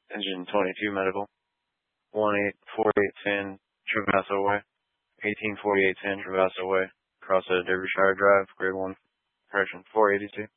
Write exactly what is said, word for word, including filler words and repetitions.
Engine twenty-two medical. one eight four eight ten Travasso Way. eighteen forty-eight ten Travasso Way. Crosshead Derbyshire Drive, grade one. Correction, four eighty-two.